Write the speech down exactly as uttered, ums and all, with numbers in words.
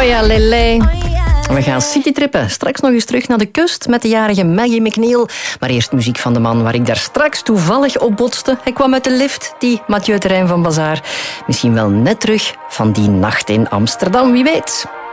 ja, lele. We gaan citytrippen. Straks nog eens terug naar de kust met de jarige Maggie McNeil. Maar eerst muziek van de man waar ik daar straks toevallig op botste. Hij kwam uit de lift, die Mathieu Terrein van Bazaar. Misschien wel net terug van die nacht in Amsterdam, wie weet.